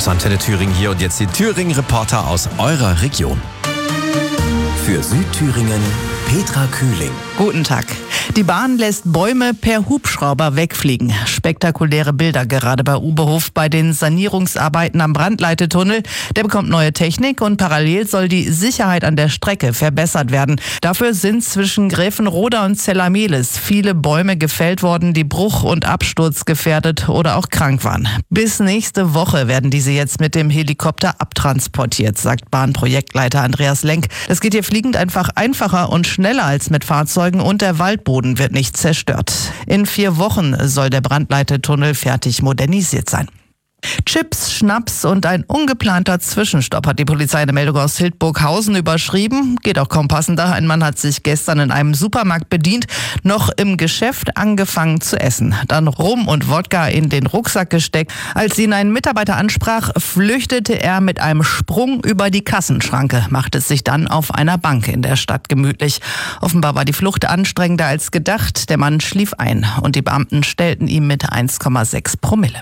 Das war Antenne Thüringen hier und jetzt die Thüringen-Reporter aus eurer Region. Für Südthüringen Petra Kühling. Guten Tag. Die Bahn lässt Bäume per Hubschrauber wegfliegen. Spektakuläre Bilder gerade bei Uberhof bei den Sanierungsarbeiten am Brandleitetunnel. Der bekommt neue Technik und parallel soll die Sicherheit an der Strecke verbessert werden. Dafür sind zwischen Gräfenroda und Zellamelis viele Bäume gefällt worden, die bruch- und absturzgefährdet oder auch krank waren. Bis nächste Woche werden diese jetzt mit dem Helikopter abtransportiert, sagt Bahnprojektleiter Andreas Lenk. Das geht hier fliegend einfach einfacher und schneller als mit Fahrzeugen und der Waldboden wird nicht zerstört. In 4 Wochen soll der Brandleitetunnel fertig modernisiert sein. Chips, Schnaps und ein ungeplanter Zwischenstopp hat die Polizei eine Meldung aus Hildburghausen überschrieben. Geht auch kaum passender. Ein Mann hat sich gestern in einem Supermarkt bedient, noch im Geschäft angefangen zu essen. Dann Rum und Wodka in den Rucksack gesteckt. Als ihn ein Mitarbeiter ansprach, flüchtete er mit einem Sprung über die Kassenschranke, machte es sich dann auf einer Bank in der Stadt gemütlich. Offenbar war die Flucht anstrengender als gedacht. Der Mann schlief ein und die Beamten stellten ihn mit 1,6 Promille.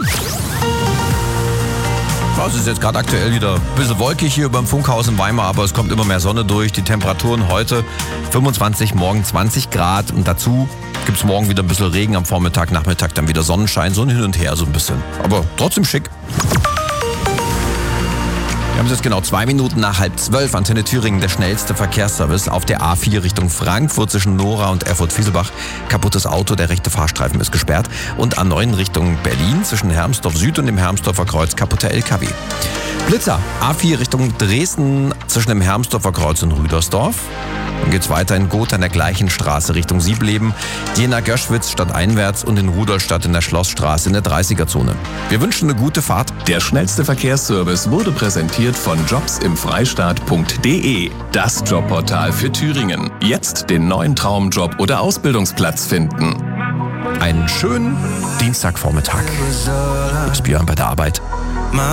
Es ist jetzt gerade aktuell wieder ein bisschen wolkig hier beim Funkhaus in Weimar, aber es kommt immer mehr Sonne durch. Die Temperaturen heute 25, morgen 20 Grad und dazu gibt es morgen wieder ein bisschen Regen am Vormittag, Nachmittag dann wieder Sonnenschein, so ein Hin und Her so ein bisschen. Aber trotzdem schick. Wir haben es jetzt genau 2 Minuten nach 11:30. Antenne Thüringen, der schnellste Verkehrsservice auf der A4 Richtung Frankfurt zwischen Nora und Erfurt-Fieselbach. Kaputtes Auto, der rechte Fahrstreifen ist gesperrt. Und A9 Richtung Berlin zwischen Hermsdorf Süd und dem Hermsdorfer Kreuz kaputter LKW. Blitzer, A4 Richtung Dresden zwischen dem Hermsdorfer Kreuz und Rüdersdorf. Dann geht's weiter in Gotha an der gleichen Straße Richtung Siebleben, Jena-Göschwitz stadteinwärts und in Rudolstadt in der Schlossstraße in der 30er-Zone. Wir wünschen eine gute Fahrt. Der schnellste Verkehrsservice wurde präsentiert von jobsimfreistaat.de. Das Jobportal für Thüringen. Jetzt den neuen Traumjob oder Ausbildungsplatz finden. Einen schönen Dienstagvormittag. Bis Björn bei der Arbeit.